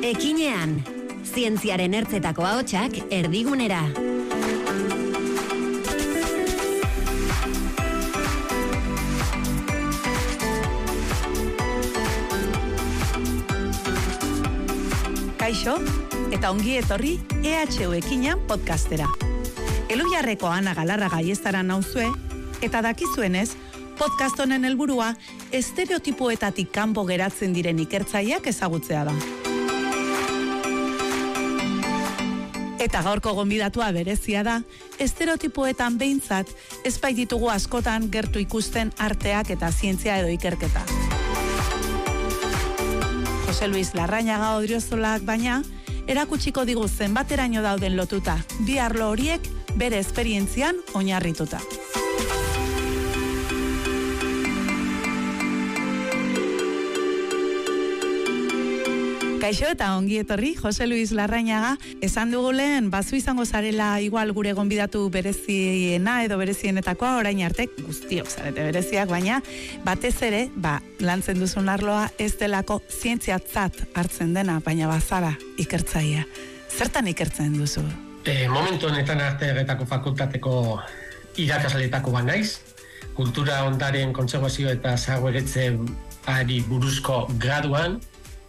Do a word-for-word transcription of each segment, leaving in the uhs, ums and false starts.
Ekinean, zientziaren ertzetako ahotsak erdigunera. Kaixo, eta ongi etorri E H U Ekinean podcastera. Elujarreko Ana Galarraga aiestara nauzue, eta dakizuenez, podcast honen helburua estereotipoetatik kanpo geratzen diren ikertzaileak ezagutzea da. Eta gaurko gonbidatua berezia da, estereotipoetan behintzat ez baititugu askotan gertu ikusten arteak eta zientzia edo ikerketa. Jose Luis Larrañaga Odriozolak baina, erakutsiko digu zenbateraino dauden lotuta, bi arlo horiek bere esperientzian oinarrituta. Kaixo eta ongi etorri, Jose Luis Larrañaga, esan dugu lehen, bazu izango zarela igual gure gonbidatu bereziena edo berezienetakoa, orain arte guztiok zarete bereziak, baina batez ere, ba, lantzen duzun arloa ez delako zientziatzat hartzen dena, baina bazara ikertzaia. Zertan ikertzen duzu? E, momentu honetan Arteagetako fakultateko irakasleetako ba naiz, kultura ondaren kontserbazio eta zagoeretze ari buruzko graduan,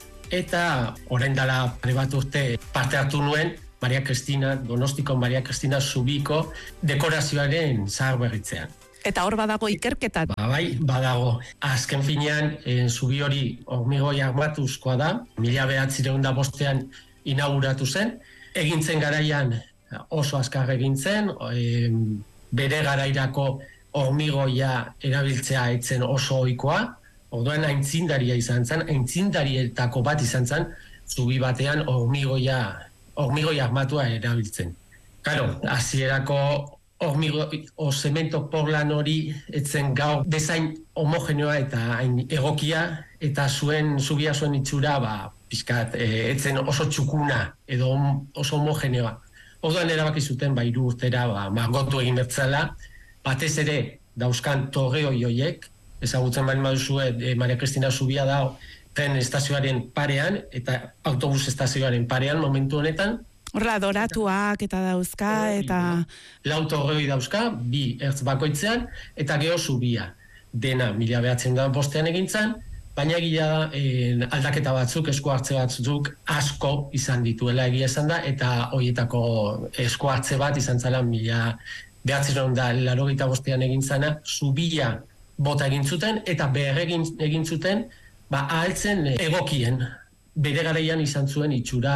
eta orain dela pare bat urte parte hartu nuen Maria Cristina, Donostiko Maria Cristina Zubiko dekorazioaren zaharberritzean. Eta hor badago ikerketa? Ba, bai, badago. Azken finean, e, Zubi hori hormigoi armatuzkoa da, mila bederatziehun eta bostean inauguratu zen. Egintzen garaian oso azkar egintzen, e, bere garairako hormigoia erabiltzea etzen oso ohikoa. Orduan aintzindaria izan zen, aintzindarietako bat izan zen, Zubi batean hormigoia, hormigoi armatua erabiltzen. Karo, hasierako hormigo o zemento porlan hori etzen gaur bezain homogeneoa eta hain egokia, eta zuen Zubia zuen itxura, ba, pixkat, e, etzen oso txukuna edo oso homogeneoa. Orduan erabaki zuten, ba, hiru urtera, ba, margotu egin bertzala, batez ere dauzkan torreoi horiek, ezagutzen bali baduzue, e, Maria Cristina Zubia da tren estazioaren parean eta autobus estazioaren parean momentu honetan. Horra, doratuak eta dauzka, eta... Lau torreoi dauzka, bi ertz bakoitzean, eta geho Zubia. Dena mila behatzen da bostean egintzen, baina egia da e, aldaketa batzuk, esku hartze batzuk asko izan dituela egia esan da, eta horietako esku hartze bat izan zela mila behatzen da laurogeita bostean egintzana, Zubia bota egin zuten, eta behar egin, egin zuten, ba, ahaltzen egokien, bere garaian izan zuen itxura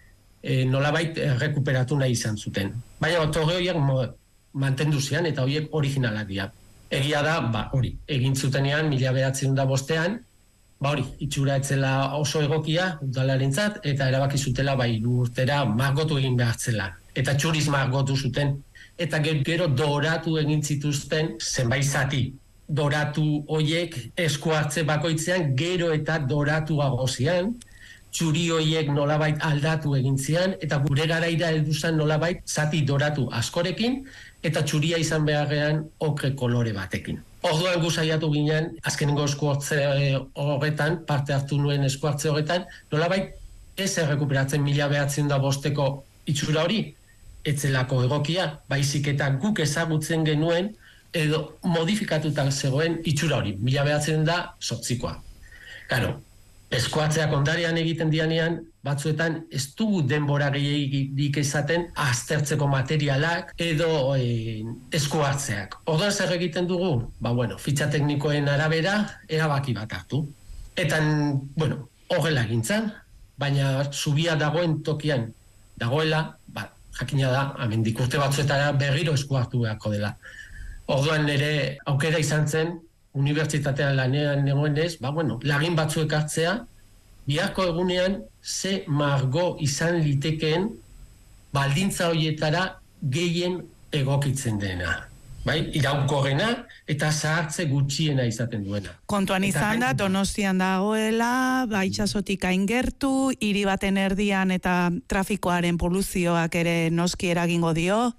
e, nolabait rekuperatu nahi izan zuten. Baina torre horiek mantendu zian, eta horiek originalak dira. Egia da, ba, hori, egin zutenean, mila behatzen da bostean, ba, hori, itxura etzela oso egokia, udalarentzat, eta erabaki zutela, ba, hiru urtera margotu egin behartzela. Eta txuriz margotu zuten, eta gero doratu egin zituzten zenbait zati. Doratu hoiek esku hartze bakoitzean gero eta doratu agozian, txuri hoiek nolabait aldatu egin zian, eta gure garaira heldu zen nolabait zati doratu askorekin, eta txuria izan beharrean okre kolore batekin. Orduan gu saiatu ginen, azkenengo esku hartze horretan, parte hartu nuen esku hartze horretan, nolabait ez errekuperatzen mila behatzen da bosteko itxura hori, etzelako egokia, baizik eta guk ezagutzen genuen, edo modifikatuta zegoen itxura hori, mila behatzen da sortzikoa. Karo, eskuatzeak ondarian egiten dianean, batzuetan ez dugu denbora gehiagik izaten aztertzeko materialak edo e, eskuatzeak. Orduan zer egiten dugu? Ba, bueno, fitxa teknikoen arabera erabaki bat hartu. Eta, bueno, horrela egintzen, baina Zubia dagoen tokian dagoela, ba, jakina da, amendik urte batzuetara berriro esku hartu beharko dela. Orduan ere aukera izan zen, unibertsitatean lanean negoenez, ba, bueno, lagin batzuek hartzea, biharko egunean ze margo izan litekeen baldintza horietara gehien egokitzen dena. Bai, iraunkorrena eta zahartze gutxiena izaten duena. Kontuan izan da, Donostian dagoela, ba, itsasotik hain gertu, hiri baten erdian eta trafikoaren poluzioak ere noski eragingo dio.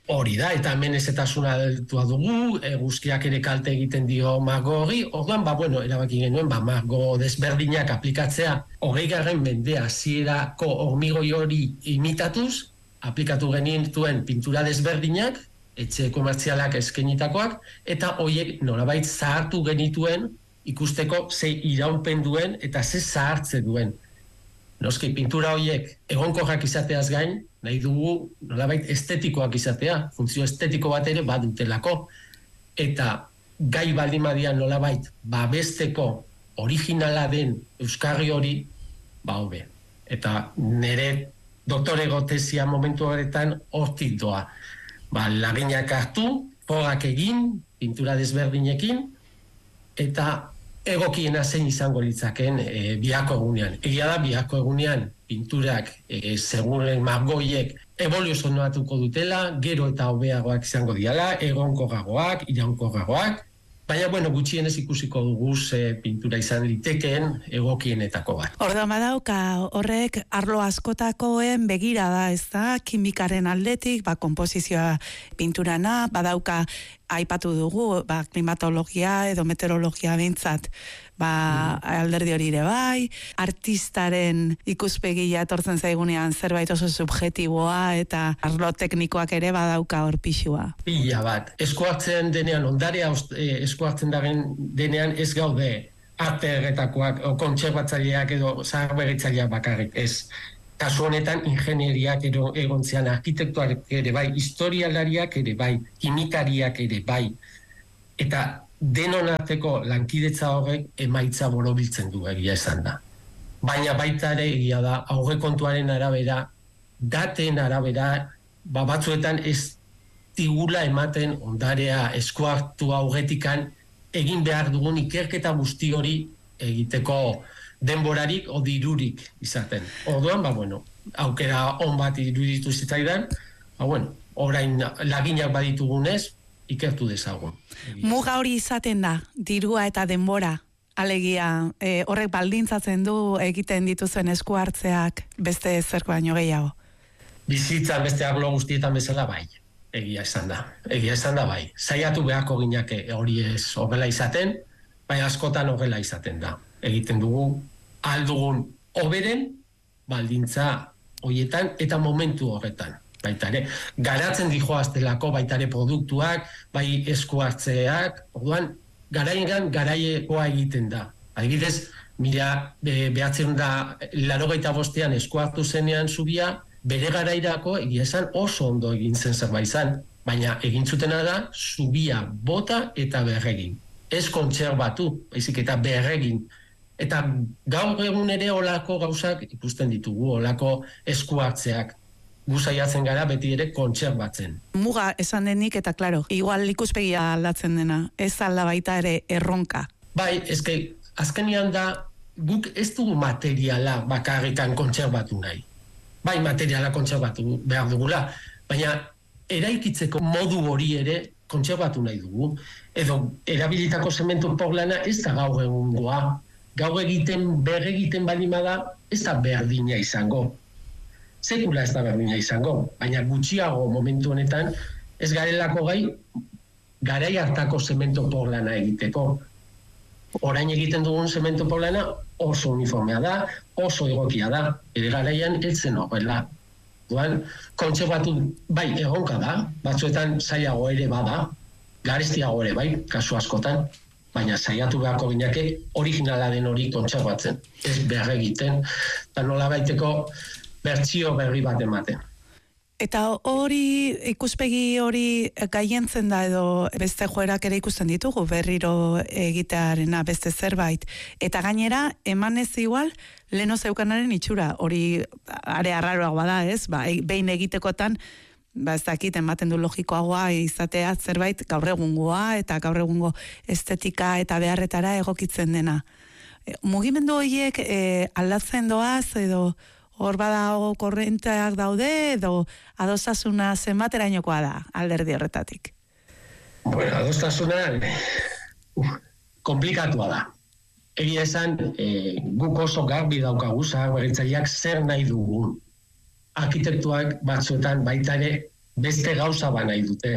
Hori da, eta hemen ezetasuna deltua dugu, eguzkiak ere kalte egiten dio margo hori, orduan, ba, bueno, erabaki genuen, ba, margo desberdinak aplikatzea, hogei garren mendea hasierako hormigoi hori imitatuz, aplikatu genituen pintura desberdinak, etxe komertzialak eskenitakoak, eta horiek nolabait zahartu genituen ikusteko ze iraupen duen eta ze zahartze duen. Noski, pintura horiek egonkorrak izateaz gain, nahi dugu nolabait estetikoak izatea, funtzio estetiko bat ere badutelako. Eta gai baldin badian nolabait babesteko originala den euskarri hori, ba hobe. Eta nire doktorego tesia momentu horretan hortik doa. Ba, laginak hartu, frogak egin, pintura desberdinekin, eta egokiena zein izango litzaken e, biako egunean. Egia da, biako egunean pinturak e, seguren margoiek evoluzionatuko dutela, gero eta hobeagoak izango diala, egonkorragoak, iraunkorragoak, baina, bueno, gutxienez ikusiko dugu ze pintura izan litekeen egokienetako bat. Orduan badauka horrek arlo askotakoen begira da, ez da, kimikaren aldetik, ba, konposizioa pinturana, badauka aipatu dugu, ba, klimatologia edo meteorologia behintzat, ba, alderdi hori ere bai, artistaren ikuspegia etortzen zaigunean zerbait oso subjetiboa eta arlo teknikoak ere badauka hor pixua. Pila bat. Esku hartzen denean, ondarea esku hartzen denean ez gaude arte erretakoak, o kontserbatzaileak edo zaharberritzaileak bakarrik, ez. Kasu honetan ingenieriak ero, egontzean, arkitektuak ere bai, historialariak ere bai, kimikariak ere bai, eta denon arteko lankidetza horrek emaitza borobiltzen du egia esan da. Baina baita ere egia da, aurrekontuaren arabera, daten arabera, ba batzuetan ez digula ematen ondarea esku hartu aurretikan egin behar dugun ikerketa guzti hori egiteko denborarik o dirurik izaten. Orduan, ba bueno, aukera on bat iruditu zitzaidan, ba bueno, orain laginak baditugunez, ikertu dezagun. Muga hori izaten da, dirua eta denbora, alegia, e, horrek baldintzatzen du egiten dituzuen esku hartzeak beste zerko baino gehiago. Bizitzan beste arlo guztietan bezala bai, egia esan da, egia esan da bai. Saiatu beharko ginake hori ez horrela izaten, bai askotan horrela izaten da. Egiten dugu aldugun hoberen baldintza horietan eta momentu horretan. Baita ere, garatzen dijoaztelako baita ere produktuak, bai esku hartzeak, orduan, garaiengan garaiekoa egiten da. Adibidez, mila be, behatzen da laurogeita bostean esku hartu zenean zubia, bere garairako egia esan oso ondo egin zen zerbait izan, baina egin zutena da zubia bota eta berregin. Ez kontserbatu, baizik eta berregin. Eta gaur egun ere olako gauzak ikusten ditugu, olako esku hartzeak. Guzaiatzen gara beti ere kontserbatzen. Muga esan denik eta, klaro, igual ikuspegia aldatzen dena, ez alda baita ere erronka. Bai, ezke, azkenean da, guk ez dugu materiala bakarrikan kontserbatu nahi. Bai, materiala kontserbatu behar dugula, baina eraikitzeko modu hori ere kontserbatu nahi dugu. Edo, erabilitako zementu porlana ez da gaur egungoa. Gaur egiten, berregiten balima da, ez da berdina izango. Sekula ez da berdina izango, baina gutxiago momentu honetan ez garelako gai garai hartako zemento porlana egiteko. Orain egiten dugun zemento porlana oso uniformea da, oso egokia da, ere garaian ez zen horrela. Duan, kontserbatu bai egonka da, batzuetan zailago ere bada, garestiago ere bai, kasu askotan, baina saiatu beharko ginake originala den hori kontserbatzen, ez behar egiten, eta nola baiteko bertsio berri bat ematen. Eta hori, ikuspegi hori gaientzen da edo beste joerak ere ikusten ditugu, berriro egitearena beste zerbait. Eta gainera, emanez igual, leno zeukanaren itxura, hori are arraroagoa da, ez? Ba, behin egitekotan, ba ez dakit, ematen du logikoagoa izatea zerbait gaur egungoa eta gaur egungo estetika eta beharretara egokitzen dena. Mugimendu horiek e, aldatzen doaz edo hor badago korrenteak daude edo adostasuna zenbaterainokoa da alderdi horretatik? Bueno, adostasuna uh, komplikatua da. Egia esan, e, guk oso garbi daukagu zaharberritzaileak zer nahi dugun. Arkitektuak batzuetan baita ere beste gauza ba nahi dute.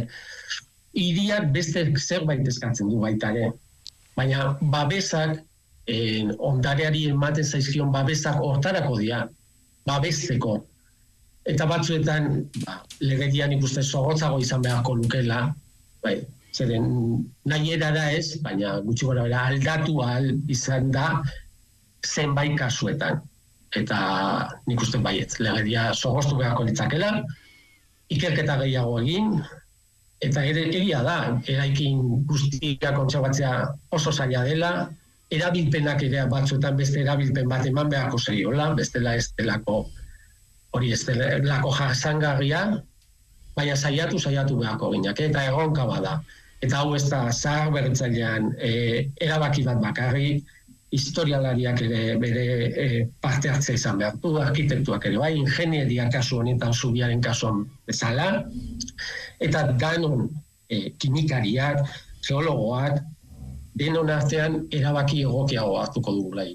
Hiriak beste zerbait eskatzen du baita ere. Baina babesak, eh, ondareari ematen zaizkion babesak hortarako dira, babesteko. Eta batzuetan, ba, legedian ikusten zorrotzago izan beharko lukela, bai, zeren nahi erara ez, baina gutxi gora bera aldatu ahal izan da zenbait kasuetan. Eta nik uste baietz, legedia zorroztu beharko litzakela, ikerketa gehiago egin, eta ere, egia da, eraikin guztia kontserbatzea oso zaila dela, erabilpenak ere batzuetan beste erabilpen bat eman beharko zaiola, bestela ez delako, hori ez delako jasangarria, baina saiatu, saiatu beharko ginak, eta erronka bada. Eta hau ez da zahar berritzailean e, erabaki bat bakarri, historialariak ere bere e, parte hartzea izan behar du, arkitektuak ere bai, ingenieria kasu honetan Zubiaren kasuan bezala, eta danon e, kimikariak, geologoak, denon artean erabaki egokiago hartuko dugula.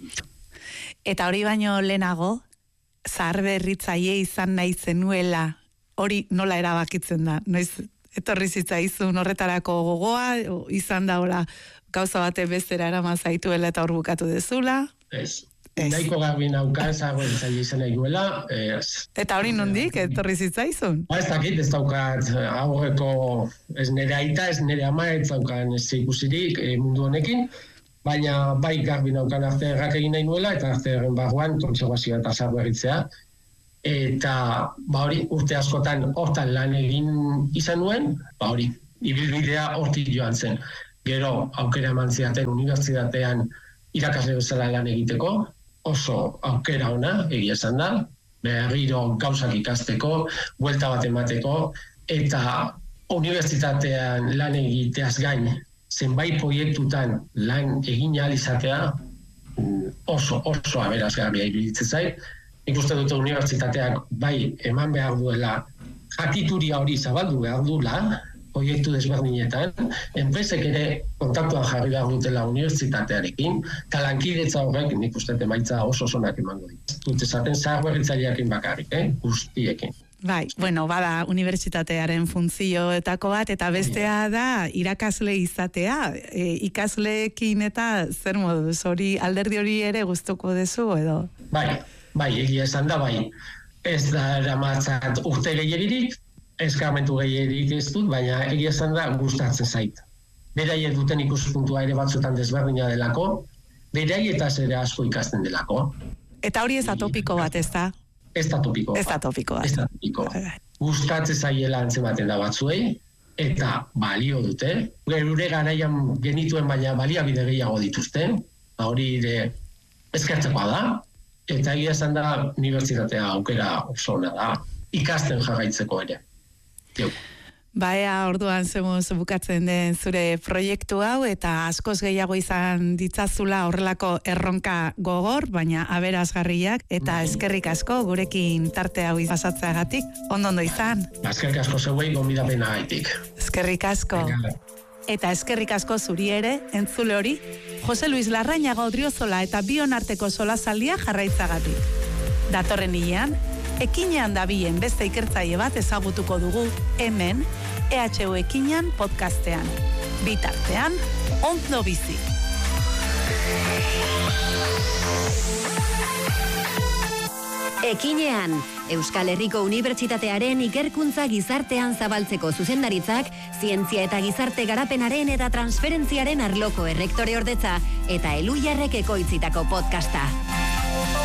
Eta hori baino lehenago, zahar berritzaile izan nahi zenuela, hori nola erabakitzen da? Noiz etorri zitzaizun horretarako gogoa, izan da hola gauza bate bestera eraman zaituela eta hor bukatu dezula? Ez. Nahiko garbi naukan zahar berritzaile izan nahi duela. Eta hori nondik etorri zitzaizun? Ba, ez dakit, ez daukat aurreko, ez nire aita, ez nire ama, ez daukan ez ikusirik e, mundu honekin, baina bai garbi naukan arte errak egin nahi nuela, eta arte erren barruan kontserbazioa eta zahar berritzea. Eta ba hori urte askotan hortan lan egin izan nuen, ba hori ibilbidea hortik joan zen. Gero aukera eman zidaten unibertsitatean irakasle bezala lan egiteko, oso aukera ona egia esan da, berriro gauzak ikasteko, buelta bat emateko, eta unibertsitatean lan egiteaz gain zenbait proiektutan lan egin ahal izatea oso, oso aberasgarria iruditzen zait. Nik uste dute unibertsitateak bai eman behar duela, jakituria hori zabaldu behar duela, proiektu desberdinetan, enpresek ere kontaktuan jarri behar dutela unibertsitatearekin, eta lankidetza horrek nik uste emaitza oso sonak emango dit. Dut esaten zahar berritzaileakin bakarrik, eh? Guztiekin. Bai, bueno, bada unibertsitatearen funtzioetako bat, eta bestea da irakasle izatea, e, ikasleekin eta zer moduz, hori alderdi hori ere gustuko dezu edo? Bai, bai, egia esan da, bai. Ez da eramatzat urte gehiagirik, eskarmentu gehiagirik ez dut, baina egia esan da gustatzen zait. Beraiek duten ikuspuntua ere batzuetan desberdina delako, beraietaz ere asko ikasten delako. Eta hori ez da topiko bat, ez da? Ez da topiko. Ez da topiko bat. Ez da topiko. Gustatzen zaiela antzematen da batzuei, eta balio dute. Gure garaian genituen baina baliabide gehiago dituzten, hori ere eskertzekoa da, eta egia esan da unibertsitatea aukera oso ona da, ikasten jarraitzeko ere. Geu. Baea orduan zemuz bukatzen den zure proiektu hau eta askoz gehiago izan ditzazula horrelako erronka gogor, baina aberasgarriak eta eskerrik asko gurekin tarte hau pasatzeagatik. Ondo ondo izan. Eskerrik asko zeuei gonbidapena gaitik. Eskerrik asko. Eta eskerrik asko zuri ere, entzule hori, Jose Luis Larrañaga Odriozola eta bion arteko solazaldia jarraitzagatik. Datorren hilean, ekinean dabien beste ikertzaile bat ezagutuko dugu hemen E H U Ekinean podcastean. Bitartean, ondo bizi. Ekinean, Euskal Herriko Unibertsitatearen ikerkuntza gizartean zabaltzeko zuzendaritzak, zientzia eta gizarte garapenaren eta transferentziaren arloko errektore ordetza eta Eluiarrek ekoitzitako podcasta.